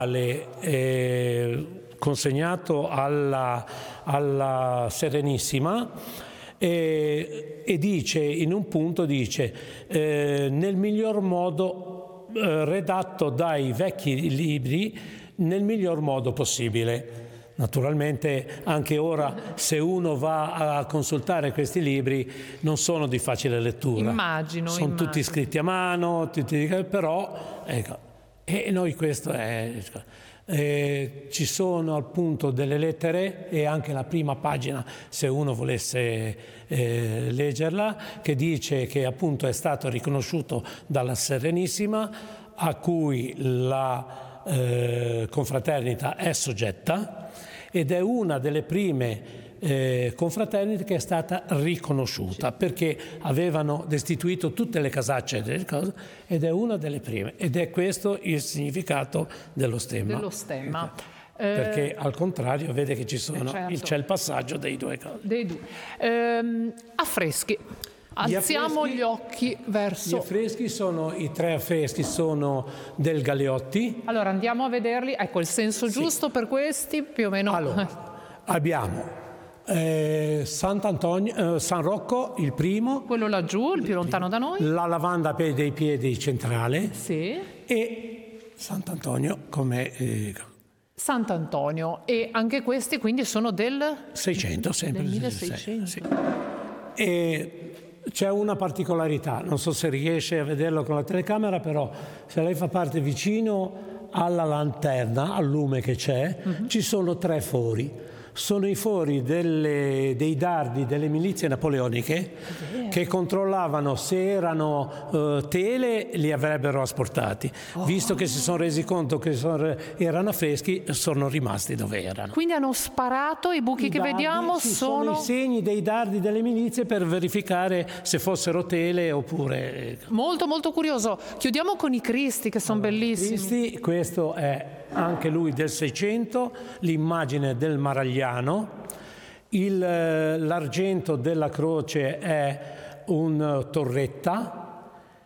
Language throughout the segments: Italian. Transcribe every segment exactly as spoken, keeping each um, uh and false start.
eh, consegnato alla, alla Serenissima e, e dice, in un punto dice, eh, nel miglior modo eh, redatto dai vecchi libri, nel miglior modo possibile. Naturalmente anche ora, se uno va a consultare questi libri, non sono di facile lettura. Immagino. Sono immagino. tutti scritti a mano, tutti, però, ecco, e noi questo è... Eh, ci sono appunto delle lettere e anche la prima pagina, se uno volesse eh, leggerla, che dice che appunto è stato riconosciuto dalla Serenissima, a cui la eh, confraternita è soggetta, ed è una delle prime eh, confraternite che è stata riconosciuta, perché avevano destituito tutte le casacce delle cose, ed è una delle prime, ed è questo il significato dello stemma. Dello stemma. Perché al contrario vede che ci sono, eh certo. il, c'è il passaggio dei due cose. Dei due. Ehm, affreschi. Alziamo gli, affreschi, gli occhi verso... Gli affreschi sono, i tre affreschi sono del Galeotti. Allora andiamo a vederli, ecco il senso giusto sì. per questi, più o meno. Allora, abbiamo eh, Sant'Antonio, eh, San Rocco, il primo. Quello laggiù, il più lontano da noi. La lavanda dei piedi centrale. Sì. E Sant'Antonio come... Eh, Sant'Antonio, e anche questi quindi sono del... seicento, sempre. Del milleseicento. Sì. E c'è una particolarità, non so se riesce a vederlo con la telecamera, però se lei fa parte vicino alla lanterna, al lume che c'è, uh-huh. ci sono tre fori. Sono i fori delle, dei dardi delle milizie napoleoniche yeah. che controllavano se erano uh, tele, li avrebbero asportati. Oh. Visto che si sono resi conto che sono, erano affreschi, sono rimasti dove erano. Quindi hanno sparato, i buchi I che dardi, vediamo sì, sono... sono i segni dei dardi delle milizie per verificare se fossero tele oppure... Molto molto curioso. Chiudiamo con i Cristi che sono allora, bellissimi. Cristi, questo è anche lui del seicento, l'immagine del Maragliano, il, l'argento della croce è un torretta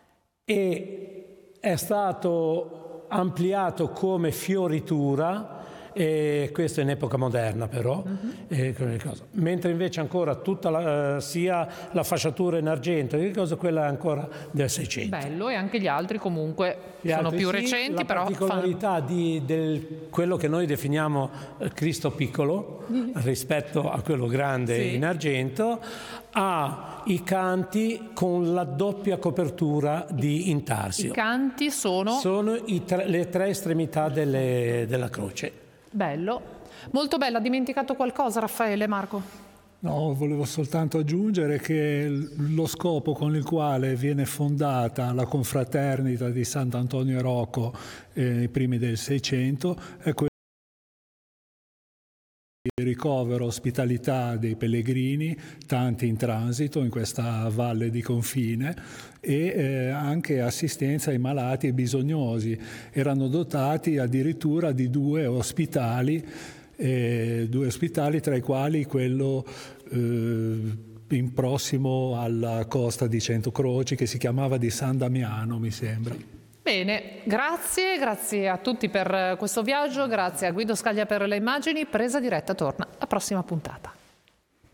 e è stato ampliato come fioritura, e questo in epoca moderna però, uh-huh. e, mentre invece ancora tutta la, sia la fasciatura in argento che cosa, quella è ancora del seicento. Bello, e anche gli altri comunque gli sono altri più sì, recenti, la però la particolarità fan... di del, quello che noi definiamo Cristo piccolo rispetto a quello grande sì. in argento, ha i canti con la doppia copertura di intarsio. I canti sono? Sono i tre, le tre estremità delle, della croce. Bello, molto bello. Ha dimenticato qualcosa Raffaele, Marco? No, volevo soltanto aggiungere che lo scopo con il quale viene fondata la confraternita di Sant'Antonio e Rocco eh, i primi del Seicento è quello di ricovero, ospitalità dei pellegrini, tanti in transito in questa valle di confine, e eh, anche assistenza ai malati e bisognosi. Erano dotati addirittura di due ospitali, eh, due ospitali tra i quali quello eh, in prossimo alla costa di Centocroci, che si chiamava di San Damiano, mi sembra. Bene, grazie, grazie a tutti per questo viaggio, grazie a Guido Scaglia per le immagini. Presa Diretta torna alla prossima puntata.